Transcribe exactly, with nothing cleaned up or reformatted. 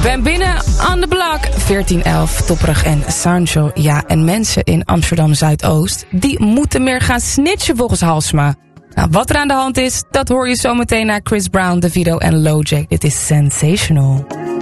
Ben binnen on the block. veertien elf, Topperig en Sancho. Ja, en mensen in Amsterdam Zuidoost, die moeten meer gaan snitchen volgens Halsema. Nou, wat er aan de hand is, dat hoor je zometeen naar Chris Brown, Davido en Lojay. Dit is Sensational.